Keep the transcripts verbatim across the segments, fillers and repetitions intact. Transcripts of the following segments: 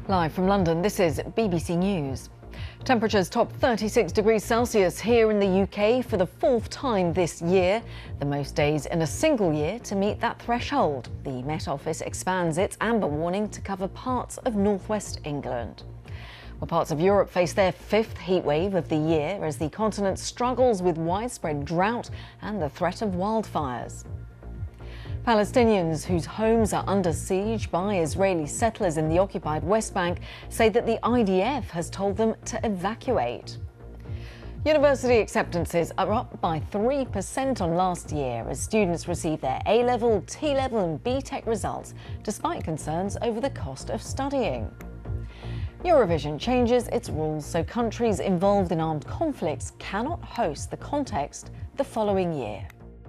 Live from London, this is B B C News. Temperatures top thirty-six degrees Celsius here in the U K for the fourth time this year, the most days in a single year to meet that threshold. The Met Office expands its amber warning to cover parts of northwest England. Well, parts of Europe face their fifth heatwave of the year as the continent struggles with widespread drought and the threat of wildfires. Palestinians whose homes are under siege by Israeli settlers in the occupied West Bank say that the I D F has told them to evacuate. University acceptances are up by three percent on last year as students receive their A-level, T-level and B Tech results, despite concerns over the cost of studying. Eurovision changes its rules so countries involved in armed conflicts cannot host the contest the following year.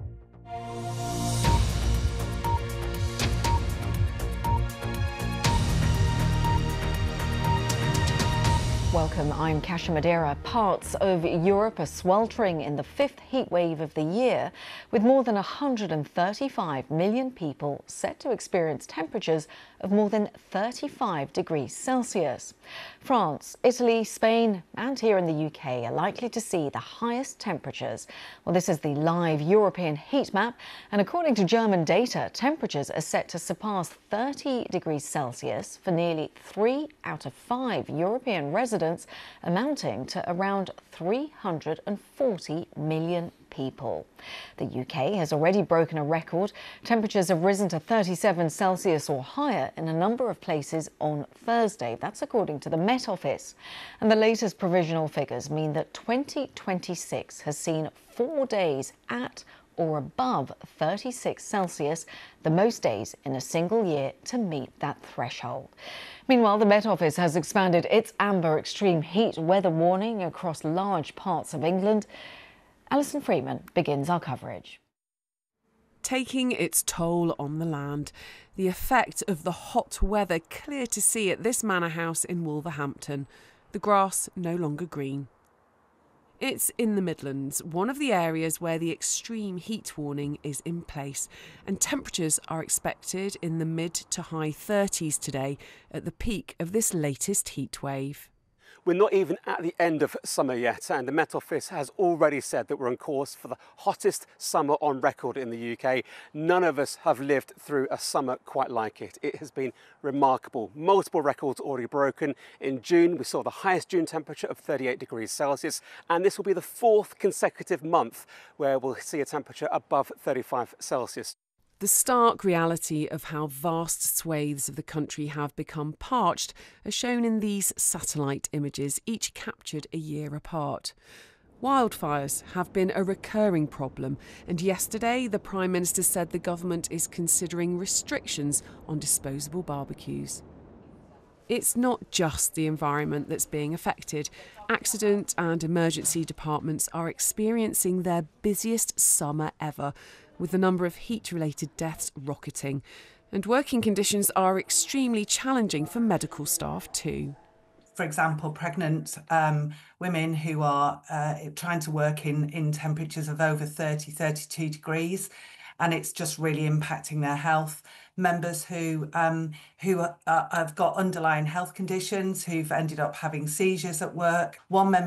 Welcome, I'm Kasia Madeira. Parts of Europe are sweltering in the fifth heat wave of the year, with more than one hundred thirty-five million people set to experience temperatures of more than thirty-five degrees Celsius. France, Italy, Spain and here in the U K are likely to see the highest temperatures. Well, this is the live European heat map, and according to German data, temperatures are set to surpass thirty degrees Celsius for nearly three out of five European residents, amounting to around three hundred forty million people. The U K has already broken a record. Temperatures have risen to thirty-seven Celsius or higher in a number of places on Thursday. That's according to the Met Office. And the latest provisional figures mean that twenty twenty-six has seen four days at or above thirty-six Celsius, the most days in a single year to meet that threshold. Meanwhile, the Met Office has expanded its amber extreme heat weather warning across large parts of England. Alison Freeman begins our coverage. Taking its toll on the land, the effect of the hot weather clear to see at this manor house in Wolverhampton. The grass no longer green. It's in the Midlands, one of the areas where the extreme heat warning is in place, and temperatures are expected in the mid to high thirties today at the peak of this latest heat wave. We're not even at the end of summer yet, and the Met Office has already said that we're on course for the hottest summer on record in the U K. None of us have lived through a summer quite like it. It has been remarkable. Multiple records already broken. In June, we saw the highest June temperature of thirty-eight degrees Celsius, and this will be the fourth consecutive month where we'll see a temperature above thirty-five Celsius. The stark reality of how vast swathes of the country have become parched are shown in these satellite images, each captured a year apart. Wildfires have been a recurring problem, and yesterday the Prime Minister said the government is considering restrictions on disposable barbecues. It's not just the environment that's being affected. Accident and emergency departments are experiencing their busiest summer ever, with the number of heat-related deaths rocketing. And working conditions are extremely challenging for medical staff too. For example, pregnant um, women who are uh, trying to work in, in temperatures of over thirty, thirty-two degrees, and it's just really impacting their health. Members who um, who are, uh, have got underlying health conditions, who've ended up having seizures at work. One member